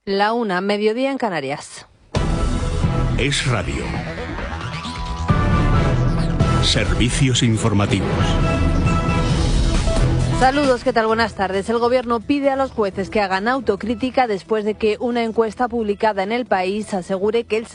1:00, mediodía en Canarias. Es Radio. Servicios informativos. Saludos, ¿qué tal? Buenas tardes. El Gobierno pide a los jueces que hagan autocrítica después de que una encuesta publicada en El País asegure que el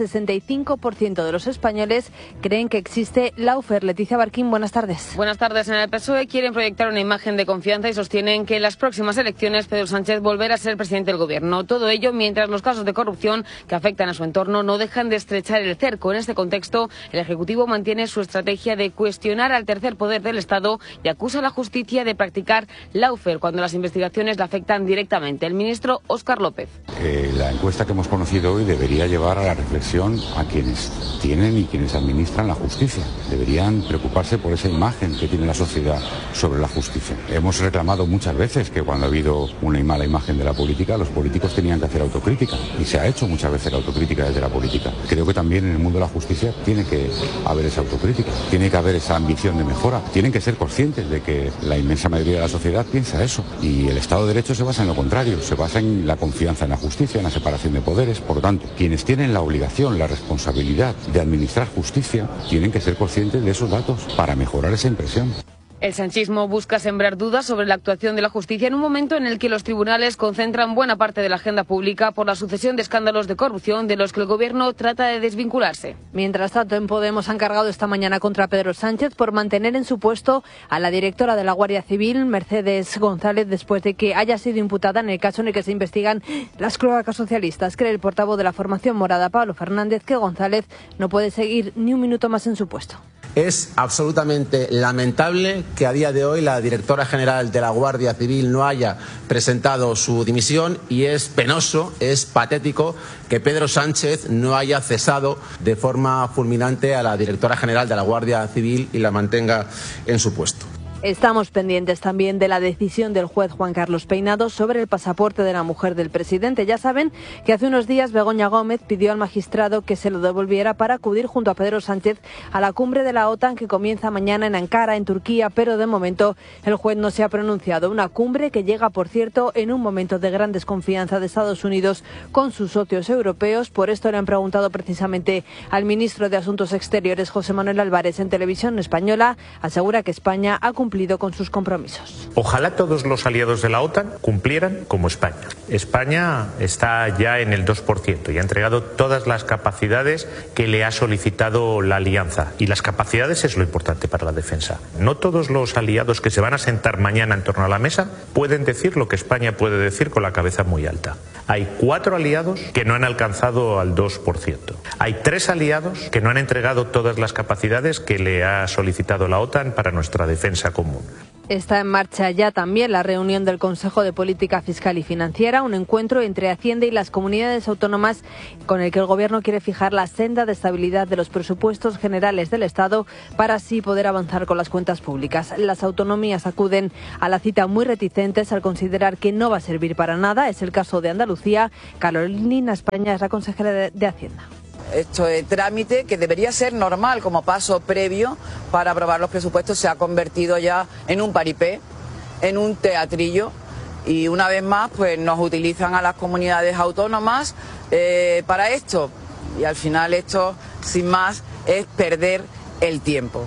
65% de los españoles creen que existe lawfare. Leticia Barquín, buenas tardes. Buenas tardes. En el PSOE quieren proyectar una imagen de confianza y sostienen que en las próximas elecciones Pedro Sánchez volverá a ser presidente del Gobierno. Todo ello mientras los casos de corrupción que afectan a su entorno no dejan de estrechar el cerco. En este contexto, el Ejecutivo mantiene su estrategia de cuestionar al tercer poder del Estado y acusa a la justicia de practicar lawfare cuando las investigaciones le afectan directamente. El ministro Óscar López. La encuesta que hemos conocido hoy debería llevar a la reflexión a quienes tienen y quienes administran la justicia. Deberían preocuparse por esa imagen que tiene la sociedad sobre la justicia. Hemos reclamado muchas veces que cuando ha habido una mala imagen de la política, los políticos tenían que hacer autocrítica. Y se ha hecho muchas veces la autocrítica desde la política. Creo que también en el mundo de la justicia tiene que haber esa autocrítica. Tiene que haber esa ambición de mejora. Tienen que ser conscientes de que la inmensa mayoría de la sociedad piensa eso. Y el Estado de Derecho se basa en lo contrario. Se basa en la confianza en la justicia, en la separación de poderes. Por lo tanto, quienes tienen la obligación, la responsabilidad de administrar justicia, tienen que ser conscientes de esos datos para mejorar esa impresión. El sanchismo busca sembrar dudas sobre la actuación de la justicia en un momento en el que los tribunales concentran buena parte de la agenda pública por la sucesión de escándalos de corrupción de los que el Gobierno trata de desvincularse. Mientras tanto, en Podemos han cargado esta mañana contra Pedro Sánchez por mantener en su puesto a la directora de la Guardia Civil, Mercedes González, después de que haya sido imputada en el caso en el que se investigan las cloacas socialistas. Cree el portavoz de la formación morada, Pablo Fernández, que González no puede seguir ni un minuto más en su puesto. Es absolutamente lamentable que a día de hoy la directora general de la Guardia Civil no haya presentado su dimisión y es penoso, es patético que Pedro Sánchez no haya cesado de forma fulminante a la directora general de la Guardia Civil y la mantenga en su puesto. Estamos pendientes también de la decisión del juez Juan Carlos Peinado sobre el pasaporte de la mujer del presidente. Ya saben que hace unos días Begoña Gómez pidió al magistrado que se lo devolviera para acudir junto a Pedro Sánchez a la cumbre de la OTAN que comienza mañana en Ankara, en Turquía, pero de momento el juez no se ha pronunciado. Una cumbre que llega, por cierto, en un momento de gran desconfianza de Estados Unidos con sus socios europeos. Por esto le han preguntado precisamente al ministro de Asuntos Exteriores, José Manuel Álvarez, en Televisión Española. Asegura que España ha cumplido con sus compromisos. Ojalá todos los aliados de la OTAN cumplieran como España. España está ya en el 2% y ha entregado todas las capacidades que le ha solicitado la alianza. Y las capacidades es lo importante para la defensa. No todos los aliados que se van a sentar mañana en torno a la mesa pueden decir lo que España puede decir con la cabeza muy alta. Hay 4 aliados que no han alcanzado al 2%. Hay 3 aliados que no han entregado todas las capacidades que le ha solicitado la OTAN para nuestra defensa común. Está en marcha ya también la reunión del Consejo de Política Fiscal y Financiera, un encuentro entre Hacienda y las comunidades autónomas con el que el Gobierno quiere fijar la senda de estabilidad de los presupuestos generales del Estado para así poder avanzar con las cuentas públicas. Las autonomías acuden a la cita muy reticentes al considerar que no va a servir para nada. Es el caso de Andalucía. Carolina España es la consejera de Hacienda. Esto de trámite que debería ser normal como paso previo para aprobar los presupuestos se ha convertido ya en un paripé, en un teatrillo y una vez más pues nos utilizan a las comunidades autónomas para esto y al final esto sin más es perder el tiempo.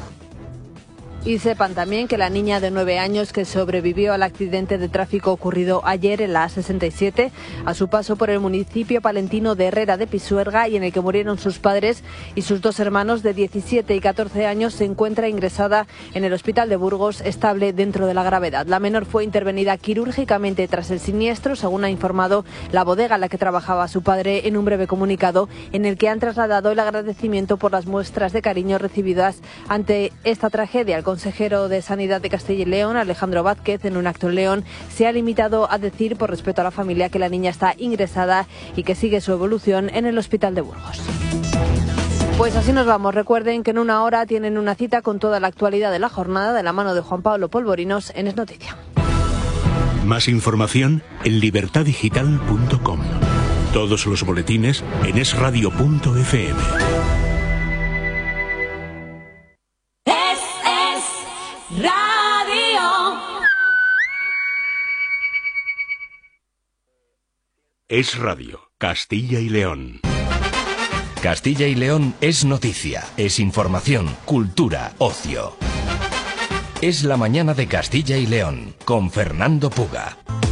Y sepan también que la niña de 9 años que sobrevivió al accidente de tráfico ocurrido ayer en la A67 a su paso por el municipio palentino de Herrera de Pisuerga y en el que murieron sus padres y sus 2 hermanos de 17 y 14 años se encuentra ingresada en el hospital de Burgos estable dentro de la gravedad. La menor fue intervenida quirúrgicamente tras el siniestro, según ha informado la bodega en la que trabajaba su padre en un breve comunicado en el que han trasladado el agradecimiento por las muestras de cariño recibidas ante esta tragedia. El consejero de Sanidad de Castilla y León, Alejandro Vázquez, en un acto en León, se ha limitado a decir, por respeto a la familia, que la niña está ingresada y que sigue su evolución en el hospital de Burgos. Pues así nos vamos. Recuerden que en una hora tienen una cita con toda la actualidad de la jornada de la mano de Juan Pablo Polvorinos en Es Noticia. Más información en libertadigital.com. Todos los boletines en esradio.fm. Es Radio, Castilla y León. Castilla y León es noticia, es información, cultura, ocio. Es la mañana de Castilla y León, con Fernando Puga.